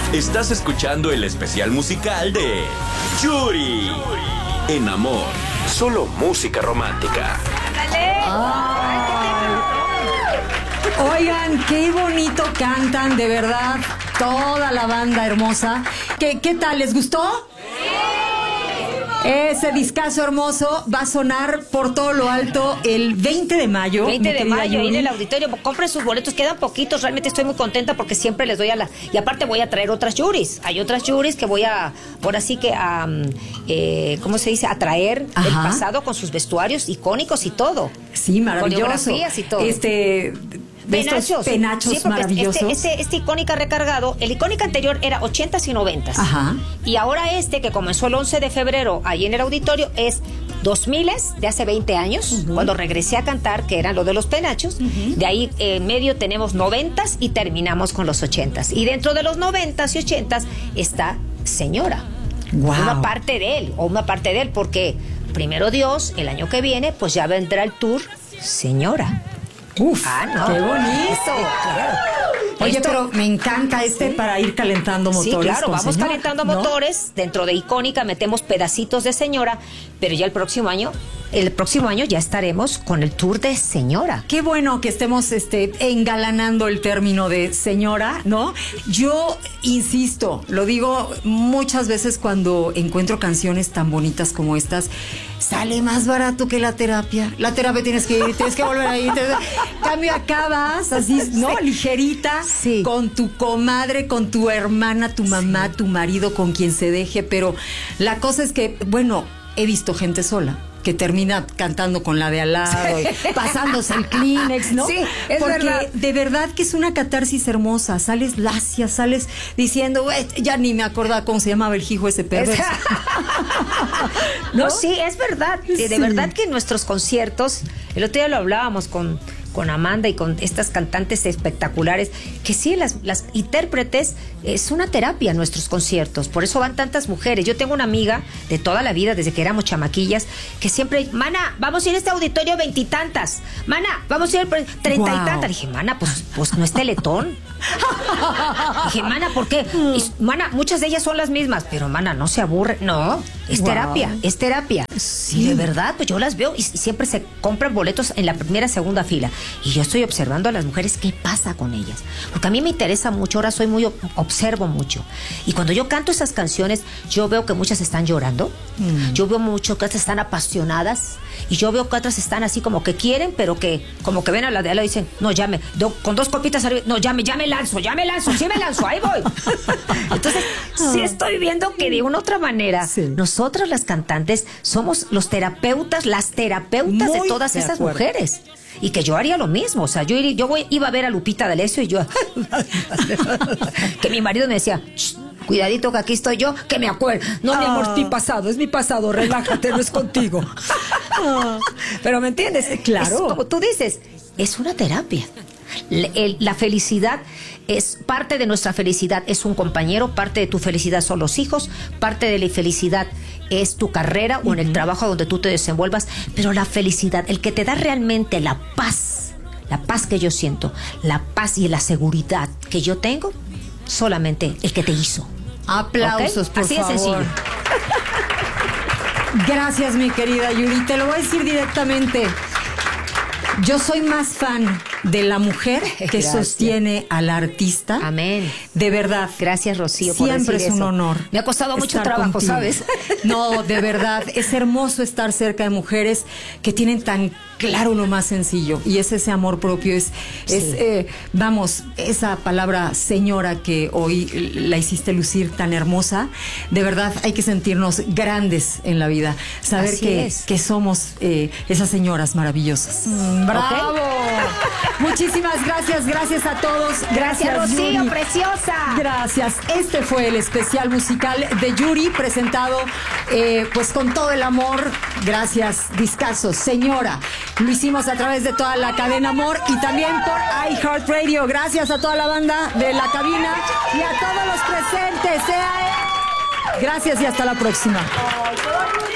Estás escuchando el especial musical de Yuri. En Amor, solo música romántica. Oigan, qué bonito cantan, de verdad, toda la banda hermosa. ¿Qué tal? ¿Les gustó? Ese discazo hermoso va a sonar por todo lo alto el 20 de mayo. 20 de mayo, ahí en el auditorio. Compren sus boletos, quedan poquitos. Realmente estoy muy contenta porque siempre les doy Y aparte voy a traer otras Yuris. Hay otras Yuris que voy a, ahora sí que ¿cómo se dice? A traer del pasado con sus vestuarios icónicos y todo. Sí, maravilloso. Coreografías y todo. Penachos sí, maravillosos. Este Icónica recargado, el Icónica anterior era 80s y 90s. Ajá. Y ahora que comenzó el 11 de febrero ahí en el auditorio, es 2000s, de hace 20 años, cuando regresé a cantar, que eran lo de los penachos. De ahí en medio tenemos 90s y terminamos con los 80s. Y dentro de los 90s y 80s está Señora. Wow. Una parte de él, porque primero Dios, el año que viene, pues ya vendrá el tour Señora. Uf, no. ¡Qué bonito! Claro. Oye, pero me encanta para ir calentando motores. Sí, claro, vamos Señora, calentando ¿no? motores. Dentro de Icónica metemos pedacitos de Señora, pero ya el próximo año ya estaremos con el tour de Señora. Qué bueno que estemos engalanando el término de señora, ¿no? Yo insisto, lo digo muchas veces cuando encuentro canciones tan bonitas como estas, sale más barato que la terapia. La terapia tienes que ir, tienes que volver a ir. Cambio, acabas así, ¿no? Sí. Ligerita, sí. Con tu comadre, con tu hermana, tu mamá, sí. Tu marido, con quien se deje. Pero la cosa es que, bueno, he visto gente sola que termina cantando con la de al lado, y pasándose el Kleenex, ¿no? Sí, es porque verdad. De verdad que es una catarsis hermosa. Sales lacia, sales diciendo, ya ni me acordaba cómo se llamaba el hijo ese perverso. ¿No? Sí, es verdad. Sí. De verdad que en nuestros conciertos, el otro día lo hablábamos con Amanda y con estas cantantes espectaculares, que sí, las intérpretes, es una terapia en nuestros conciertos, por eso van tantas mujeres. Yo tengo una amiga de toda la vida, desde que éramos chamaquillas, que siempre, mana, vamos a ir a este auditorio 20 y tantas, mana, vamos a ir 30 y tantas. Dije, mana, pues no es Teletón. Dije, mana, ¿por qué? Mana, muchas de ellas son las mismas, pero mana, no se aburre. No, es terapia, es terapia. Sí. Y de verdad, pues yo las veo y siempre se compran boletos en la primera, segunda fila. Y yo estoy observando a las mujeres qué pasa con ellas. Porque a mí me interesa mucho, ahora observo mucho. Y cuando yo canto esas canciones, yo veo que muchas están llorando. Yo veo mucho que otras están apasionadas. Y yo veo que otras están así como que quieren, pero que como que ven a la de al lado y dicen, no, con 2 copitas arriba, no, ya me lanzo, sí me lanzo, ahí voy. Entonces, sí estoy viendo que de una u otra manera, nosotras las cantantes somos las terapeutas de todas esas mujeres. Y que yo haría lo mismo, o sea, yo iba a ver a Lupita D'Alessio y yo que mi marido me decía, cuidadito que aquí estoy yo, que me acuerdo. No, mi amor, es mi pasado, relájate, no es contigo. Pero ¿me entiendes? Claro. Es, como tú dices, es una terapia. La felicidad es parte de nuestra felicidad, es un compañero, parte de tu felicidad son los hijos, parte de la felicidad es tu carrera o en el trabajo donde tú te desenvuelvas, pero la felicidad, el que te da realmente la paz que yo siento, la paz y la seguridad que yo tengo, solamente el que te hizo. Aplausos, ¿okay? Así de sencillo. Gracias, mi querida Yuri. Te lo voy a decir directamente. Yo soy más fan de la mujer que sostiene al artista. Amén. De verdad. Gracias, Rocío, por decir es eso. un honor. Me ha costado mucho trabajo, contigo. ¿Sabes? No, de verdad. Es hermoso estar cerca de mujeres que tienen tan claro lo más sencillo. Y es ese amor propio. Vamos, esa palabra señora que hoy la hiciste lucir tan hermosa. De verdad, hay que sentirnos grandes en la vida. Saber que somos esas señoras maravillosas. ¡Bravo! Okay. Muchísimas gracias a todos. Gracias, Rocío, Yuri. Preciosa. Gracias. Este fue el especial musical de Yuri, presentado pues con todo el amor. Gracias, discazo, señora. Lo hicimos a través de toda la cadena Amor y también por iHeartRadio. Gracias a toda la banda de la cabina y a todos los presentes. Gracias y hasta la próxima.